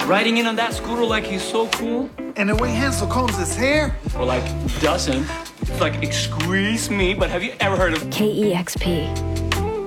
Riding in on that scooter like he's so cool. And the way Hansel combs his hair. Or like doesn't. It's like, excuse me, but have you ever heard of KEXP.